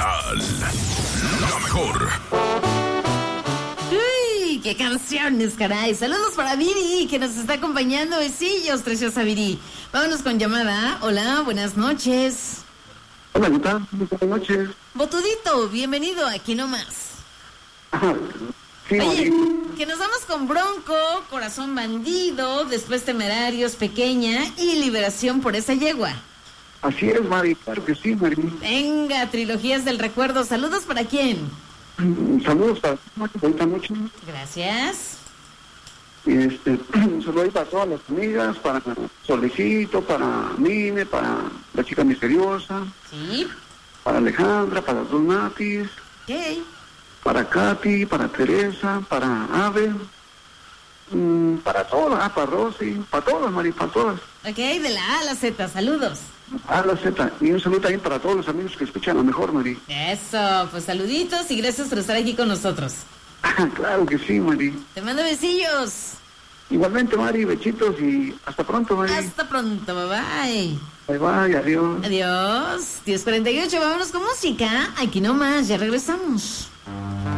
Digital. La mejor. ¡Uy! ¡Qué canciones, caray! Saludos para Viri, que nos está acompañando. Besillos, preciosa Viri. Vámonos con llamada. Hola, buenas noches. Hola, ¿qué tal? Buenas noches. Botudito, bienvenido aquí nomás. Sí, Oye, Mari. que nos vamos con Bronco, Corazón Bandido, después Temerarios, Pequeña y Liberación por esa yegua. Así es, Mari, claro que sí, Mari. Venga, trilogías del recuerdo. ¿Saludos para quién? Saludos para bonita noche. Gracias. Un saludo ahí para todas las amigas, para Solecito, para Mine, para la chica misteriosa, Sí. para Alejandra, para las dos Natis, Ok. para Katy, para Teresa, para Ave, para todas, para Rosy, para todas, Mari, para todas. Ok, de la A a la Z, saludos. A la Z. Y un saludo también para todos los amigos que escuchan lo mejor, Mari. Eso, pues saluditos y gracias por estar aquí con nosotros. Claro que sí, Mari. Te mando besillos. Igualmente, Mari, bechitos y hasta pronto, Mari. Hasta pronto, bye bye. Bye, bye, adiós. Adiós. 10:48, vámonos con música. Aquí nomás, ya regresamos.